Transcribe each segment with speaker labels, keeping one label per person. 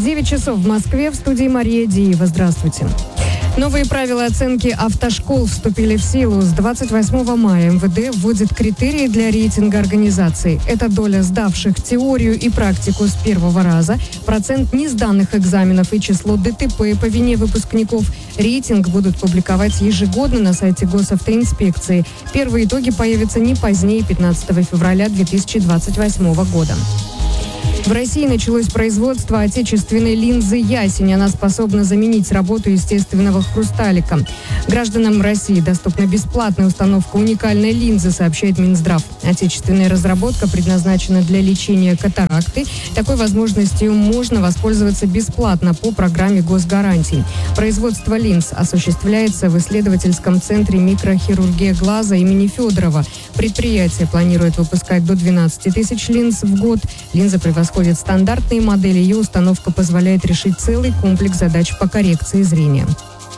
Speaker 1: 9 часов в Москве, в студии Мария Диева. Здравствуйте. Новые правила оценки автошкол вступили в силу. С 28 мая МВД вводит критерии для рейтинга организаций. Это доля сдавших теорию и практику с первого раза, процент несданных экзаменов и число ДТП по вине выпускников. Рейтинг будут публиковать ежегодно на сайте Госавтоинспекции. Первые итоги появятся не позднее 15 февраля 2028 года. В России началось производство отечественной линзы «Ясень». Она способна заменить работу естественного хрусталика. Гражданам России доступна бесплатная установка уникальной линзы, сообщает Минздрав. Отечественная разработка предназначена для лечения катаракты. Такой возможностью можно воспользоваться бесплатно по программе госгарантий. Производство линз осуществляется в исследовательском центре микрохирургия глаза имени Федорова. Предприятие планирует выпускать до 12 тысяч линз в год. Линза превосходит стандартные модели. Ее установка позволяет решить целый комплекс задач по коррекции зрения.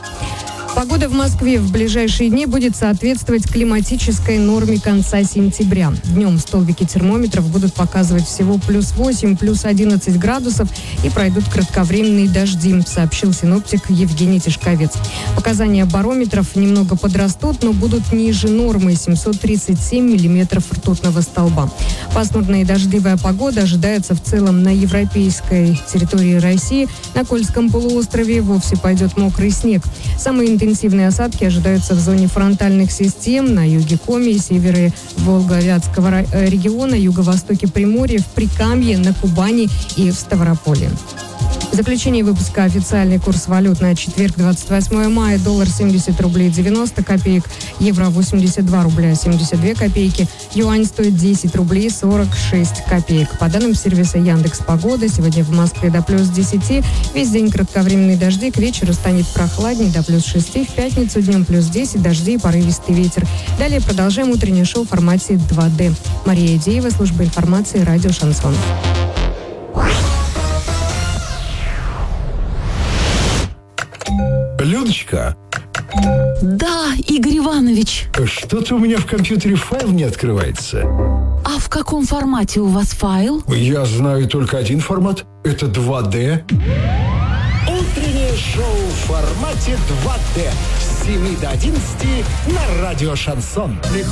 Speaker 1: Погода в Москве в ближайшие дни будет соответствовать климатической норме конца сентября. Днем столбики термометров будут показывать всего плюс 8, плюс 11 градусов и пройдут кратковременные дожди, сообщил синоптик Евгений Тишковец. Показания барометров немного подрастут, но будут ниже нормы 737 миллиметров ртутного столба. Пасмурная и дождливая погода ожидается в целом на европейской территории России. На Кольском полуострове вовсе пойдет мокрый снег. Самые интенсивные осадки ожидаются в зоне фронтальных систем на юге Коми, севере Волго-Вятского региона, юго-востоке Приморья, в Прикамье, на Кубани и в Ставрополе. В заключении выпуска официальный курс валют на четверг, 28 мая. Доллар 70 рублей 90 копеек, евро 82 рубля 72 копейки, юань стоит 10 рублей 46 копеек. По данным сервиса Яндекс.Погода, сегодня в Москве до плюс 10, весь день кратковременные дожди, к вечеру станет прохладнее, до плюс 6, в пятницу днем плюс 10, дожди и порывистый ветер. Далее продолжаем утреннее шоу в формате 2D. Мария Диева, служба информации, радио «Шансон».
Speaker 2: Людочка.
Speaker 3: Да, Игорь Иванович.
Speaker 2: Что-то у меня в компьютере файл не открывается.
Speaker 3: А в каком формате у вас файл?
Speaker 2: Я знаю только один формат. Это 2D.
Speaker 4: Утреннее шоу в формате 2D. С 7 до 11 на радио «Шансон».